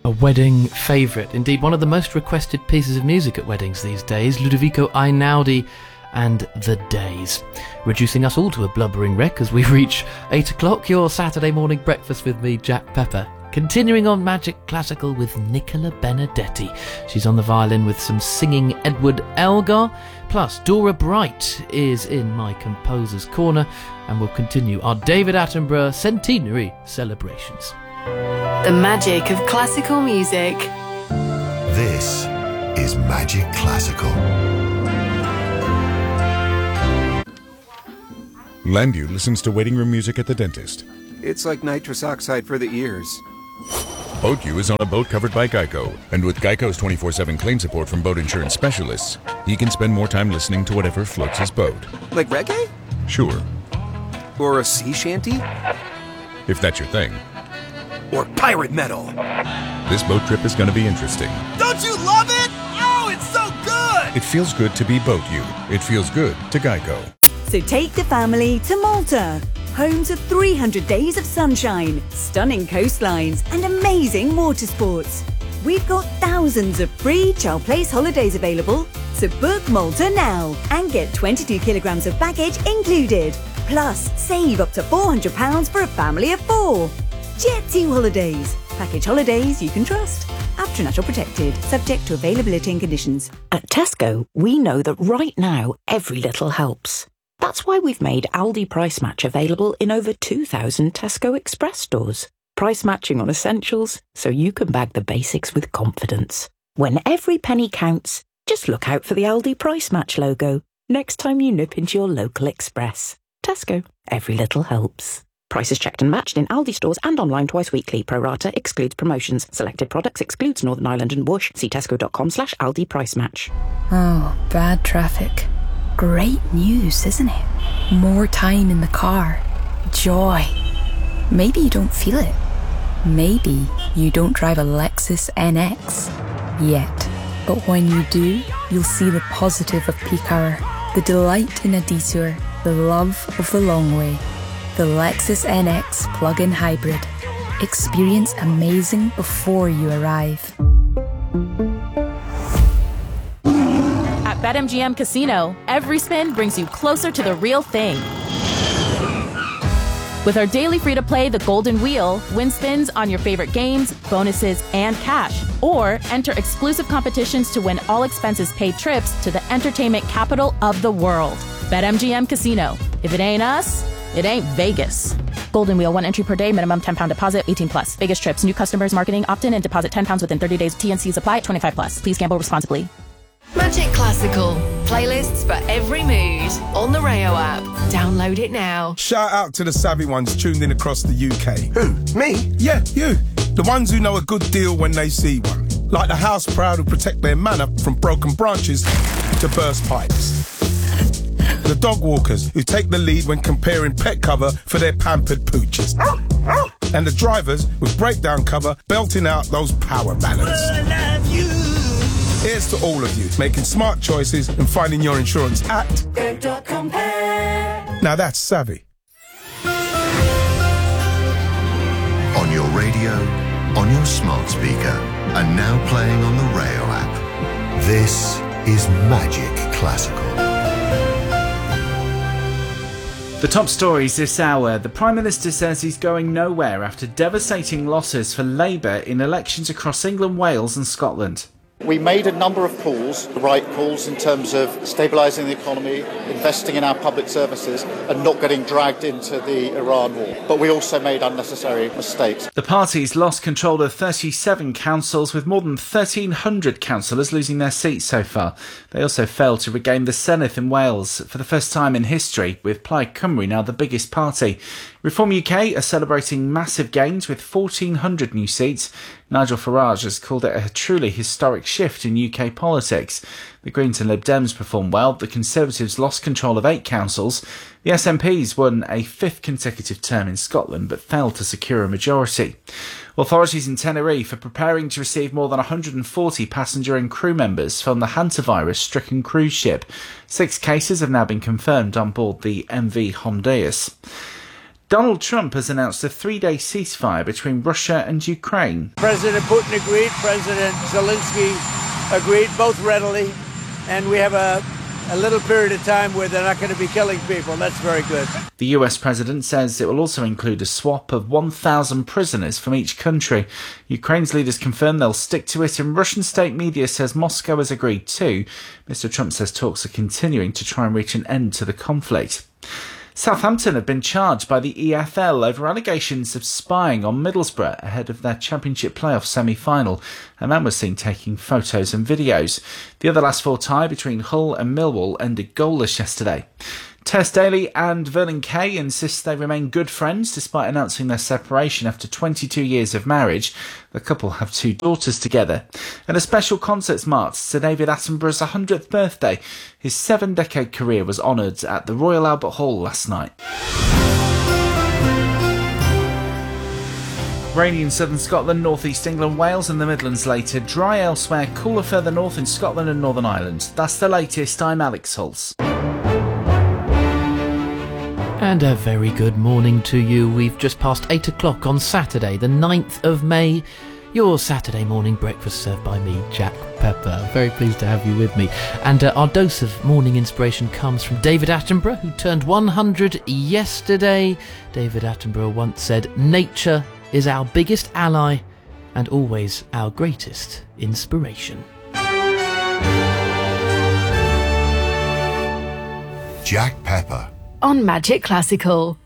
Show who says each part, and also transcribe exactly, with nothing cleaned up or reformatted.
Speaker 1: A wedding favourite, indeed one of the most requested pieces of music at weddings these days, Ludovico Einaudi and The Days, reducing us all to a blubbering wreck as we reach eight o'clock, your Saturday morning breakfast with me, Jack Pepper. Continuing on Magic Classical with Nicola Benedetti. She's on the violin with some singing Edward Elgar, plus Dora Bright is in my composer's corner, and we'll continue our David Attenborough centenary celebrations.
Speaker 2: The magic of classical music.
Speaker 3: This is Magic Classical.
Speaker 4: Landu listens to waiting room music at the dentist.
Speaker 5: It's like nitrous oxide for the ears.
Speaker 4: BoatU is on a boat covered by Geico, and with Geico's twenty-four seven claim support from boat insurance specialists, he can spend more time listening to whatever floats his boat.
Speaker 5: Like reggae?
Speaker 4: Sure.
Speaker 5: Or a sea shanty?
Speaker 4: If that's your thing.
Speaker 5: Or pirate metal.
Speaker 4: This boat trip is going to be interesting.
Speaker 6: Don't you love it? Oh, it's so good!
Speaker 4: It feels good to be BoatU. It feels good to Geico.
Speaker 7: So take the family to Malta, home to three hundred days of sunshine, stunning coastlines and amazing water sports. We've got thousands of free Child Place holidays available, so book Malta now and get twenty-two kilograms of baggage included. Plus, save up to four hundred pounds for a family of four. Jet two Holidays. Package holidays you can trust. After Natural Protected. Subject to availability and conditions.
Speaker 8: At Tesco, we know that right now, every little helps. That's why we've made Aldi Price Match available in over two thousand Tesco Express stores. Price matching on essentials, so you can bag the basics with confidence. When every penny counts, just look out for the Aldi Price Match logo next time you nip into your local Express. Tesco. Every little helps. Prices checked and matched in Aldi stores and online twice weekly. Pro rata excludes promotions. Selected products excludes Northern Ireland and Bush. See tesco.com slash Aldi Price Match.
Speaker 9: Oh, bad traffic. Great news, isn't it? More time in the car. Joy. Maybe you don't feel it. Maybe you don't drive a Lexus N X yet. But when you do, you'll see the positive of peak hour, the delight in a detour, the love of the long way. The Lexus N X plug-in hybrid. Experience amazing before you arrive.
Speaker 10: At BetMGM Casino, every spin brings you closer to the real thing. With our daily free-to-play The Golden Wheel, win spins on your favorite games, bonuses, and cash. Or enter exclusive competitions to win all expenses paid trips to the entertainment capital of the world. BetMGM Casino. If it ain't us, it ain't Vegas. Golden Wheel, one entry per day, minimum ten pounds deposit, eighteen plus. Vegas trips, new customers, marketing, opt-in and deposit ten pounds within thirty days. T N Cs apply, twenty-five plus. Please gamble responsibly.
Speaker 2: Magic Classical. Playlists for every mood. On the Rayo app. Download it now.
Speaker 11: Shout out to the savvy ones tuned in across the U K.
Speaker 5: Who? Me?
Speaker 11: Yeah, you. The ones who know a good deal when they see one. Like the house proud who protect their manor from broken branches to burst pipes. The dog walkers who take the lead when comparing pet cover for their pampered pooches. And the drivers with breakdown cover belting out those power ballads.
Speaker 6: I love you.
Speaker 11: Here's to all of you making smart choices and finding your insurance at
Speaker 6: Go dot compare.
Speaker 11: Now that's savvy.
Speaker 3: On your radio, on your smart speaker, and now playing on the Rayo app. This is Magic Classical.
Speaker 12: The top stories this hour. The Prime Minister says he's going nowhere after devastating losses for Labour in elections across England, Wales and Scotland.
Speaker 13: We made a number of calls, the right calls in terms of stabilising the economy, investing in our public services and not getting dragged into the Iran war. But we also made unnecessary mistakes.
Speaker 12: The party's lost control of thirty-seven councils, with more than thirteen hundred councillors losing their seats so far. They also failed to regain the Senedd in Wales for the first time in history, with Plaid Cymru now the biggest party. Reform U K are celebrating massive gains with fourteen hundred new seats. Nigel Farage has called it a truly historic shift in U K politics. The Greens and Lib Dems performed well. The Conservatives lost control of eight councils. The S N Ps won a fifth consecutive term in Scotland but failed to secure a majority. Authorities in Tenerife are preparing to receive more than one hundred forty passenger and crew members from the hantavirus-stricken cruise ship. Six cases have now been confirmed on board the M V Honduras. Donald Trump has announced a three-day ceasefire between Russia and Ukraine.
Speaker 14: President Putin agreed, President Zelensky agreed, both readily, and we have a, a little period of time where they're not going to be killing people. That's very good.
Speaker 12: The U S president says it will also include a swap of one thousand prisoners from each country. Ukraine's leaders confirm they'll stick to it, and Russian state media says Moscow has agreed too. Mister Trump says talks are continuing to try and reach an end to the conflict. Southampton have been charged by the E F L over allegations of spying on Middlesbrough ahead of their Championship playoff semi-final. A man was seen taking photos and videos. The other last four tie between Hull and Millwall ended goalless yesterday. Tess Daly and Vernon Kay insist they remain good friends despite announcing their separation after twenty-two years of marriage. The couple have two daughters together. And a special concerts marked Sir David Attenborough's one hundredth birthday. His seven-decade career was honoured at the Royal Albert Hall last night. Rainy in southern Scotland, northeast England, Wales and the Midlands later. Dry elsewhere, cooler further north in Scotland and Northern Ireland. That's the latest. I'm Alex Hulse.
Speaker 1: And a very good morning to you. We've just passed eight o'clock on Saturday, the ninth of May. Your Saturday morning breakfast served by me, Jack Pepper. Very pleased to have you with me. And uh, our dose of morning inspiration comes from David Attenborough, who turned one hundred yesterday. David Attenborough once said, "Nature is our biggest ally and always our greatest inspiration."
Speaker 3: Jack Pepper
Speaker 2: on Magic Classical.